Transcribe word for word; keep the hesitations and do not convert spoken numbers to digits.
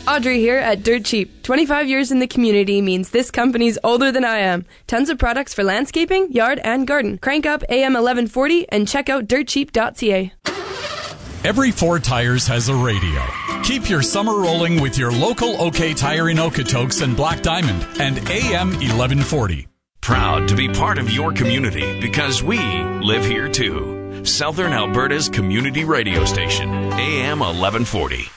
Audrey here at Dirt Cheap. twenty-five years in the community means this company's older than I am. Tons of products for landscaping, yard, and garden. Crank up A M eleven forty and check out dirt cheap dot c a. Every four tires has a radio. Keep your summer rolling with your local OK Tire in Okotoks and Black Diamond and A M eleven forty. Proud to be part of your community because we live here too. Southern Alberta's community radio station, A M eleven forty.